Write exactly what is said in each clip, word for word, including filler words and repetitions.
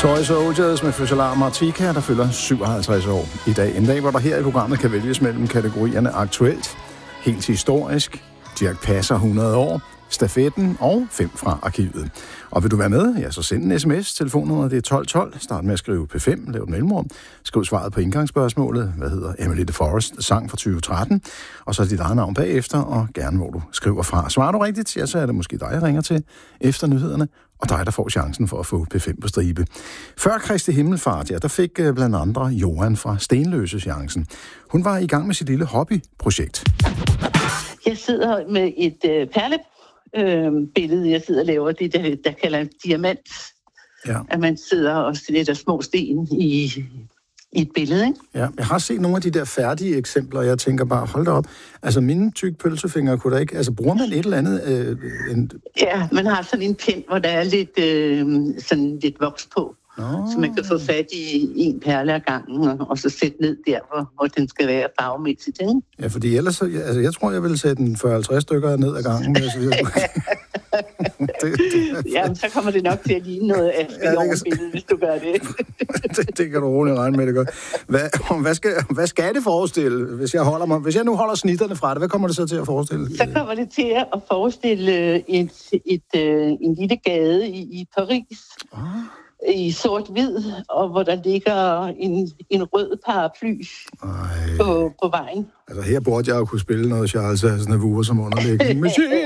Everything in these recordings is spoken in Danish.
Toy Soldiers med Fødselar Martika, der fylder syvoghalvtreds år i dag. En dag, hvor der her i programmet kan vælges mellem kategorierne aktuelt, helt historisk, Dirch Passer hundrede år, stafetten og fem fra arkivet. Og vil du være med, ja, så send en sms. Telefonnummeret det er tolv tolv. Start med at skrive P fem, lav et mellemrum. Skriv svaret på indgangsspørgsmålet. Hvad hedder Emily the Forest? Sang fra tyve tretten. Og så dit eget navn bagefter, og gerne hvor du skriver fra. Svarer du rigtigt, ja, så er det måske dig, jeg ringer til efter nyhederne, og dig, der får chancen for at få P fem på stribe. Før Kristi Himmelfart, ja, der fik blandt andre Johan fra Stenløse chancen. Hun var i gang med sit lille hobbyprojekt. Jeg sidder med et øh, perle Øh, billede, jeg sidder og laver, det der, der kalder en diamant. Ja. At man sidder og sætter små sten i, i et billede, ikke? Ja, jeg har set nogle af de der færdige eksempler, og jeg tænker bare, hold da op. Altså, mine tykke pølsefingre kunne da ikke... Altså, bruger man et eller andet... Øh, en... Ja, man har sådan en pind, hvor der er lidt, øh, sådan lidt voks på. Oh. Så man kan få fat i en perle ad gangen, og, og så sætte ned der, hvor, hvor den skal være farvemæssigt. Ikke? Ja, fordi ellers, så, altså, jeg tror, jeg vil sætte en fyrre halvtreds stykker ned ad gangen. Altså, det, det, det, Jamen, så kommer det nok til at ligne noget af ja, billede, hvis du gør det. det. Det kan du roligt regne med, det gør. Hvad, hvad, skal, hvad skal det forestille, hvis jeg, holder mig, hvis jeg nu holder snitterne fra det? Hvad kommer det så til at forestille? Så kommer det til at forestille et, et, et, en lille gade i, i Paris. Ah. I sort-hvid, og hvor der ligger en, en rød paraply på, på vejen. Altså her burde jeg jo kunne spille noget Charles Aznavour som underlægning.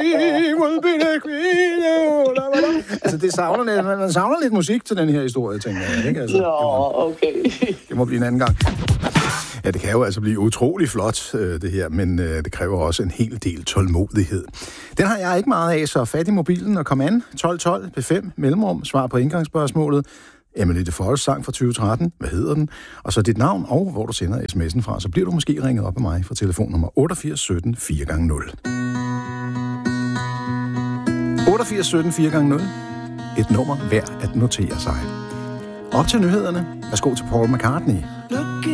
Altså det savner lidt, man savner lidt musik til den her historie, tænker jeg. Ikke? Altså, Nå, okay. Det må blive en anden gang. Ja, det kan jo altså blive utrolig flot, det her, men det kræver også en hel del tålmodighed. Den har jeg ikke meget af, så fat i mobilen og kom an. tolv tolv P fem, mellemrum, svar på indgangsspørgsmålet. Emily the Forest, sang fra tyve tretten. Hvad hedder den? Og så dit navn og hvor du sender sms'en fra. Så bliver du måske ringet op af mig fra telefonnummer otteogfirs sytten fire gange nul. otteogfirs sytten fire gange nul. Et nummer værd at notere sig. Op til nyhederne. Værsgo til Paul McCartney.